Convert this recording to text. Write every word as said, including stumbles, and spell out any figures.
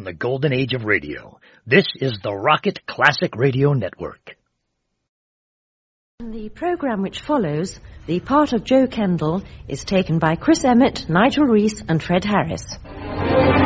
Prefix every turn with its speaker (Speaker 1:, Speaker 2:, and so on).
Speaker 1: from the golden age of radio. This is the Rocket Classic Radio Network.
Speaker 2: The program which follows, the part of Joe Kendall, is taken by Chris Emmett, Nigel Reese and Fred Harris.